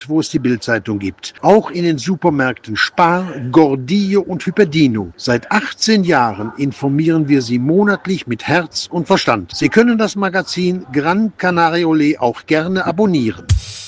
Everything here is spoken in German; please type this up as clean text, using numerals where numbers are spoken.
wo es die Bild-Zeitung gibt. Auch in den Supermärkten Spar, Gordillo und Hyperdino. Seit 18 Jahren informieren wir Sie monatlich mit Herz und Verstand. Sie können das Magazin Gran Canaria Olé auch gerne abonnieren.